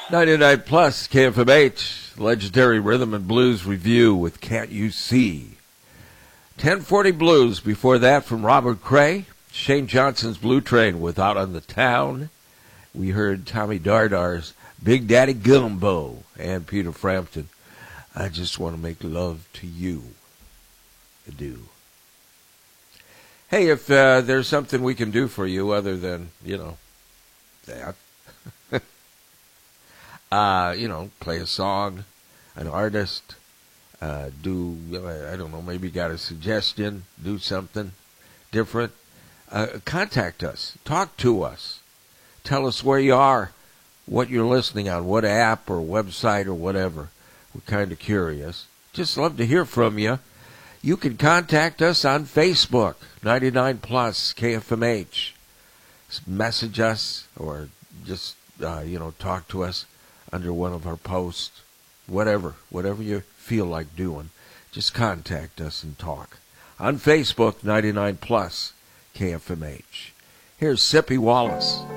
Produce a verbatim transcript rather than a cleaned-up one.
ninety-nine plus K F M H, legendary rhythm and blues review with Can't You See. ten forty Blues before that from Robert Cray. Shane Johnson's Blue Train with Out on the Town. We heard Tommy Dardar's Big Daddy Gumbo and Peter Frampton. I just want to make love to you. I do. Hey, if uh, there's something we can do for you other than, you know, that, uh, you know, play a song, an artist, uh, do, I don't know, maybe got a suggestion, do something different, uh, contact us, talk to us, tell us where you are, what you're listening on, what app or website or whatever. We're kind of curious. Just love to hear from you. You can contact us on Facebook, ninety-nine plus K F M H. Message us or just, uh, you know, talk to us under one of our posts. Whatever, whatever you feel like doing. Just contact us and talk. On Facebook, ninety-nine plus K F M H. Here's Sippy Wallace.